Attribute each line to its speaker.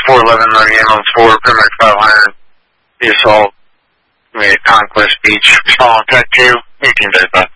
Speaker 1: 411 on the ambulance 4, Perimeter 500, the assault, Conquest Beach, respond tech 2, 1835.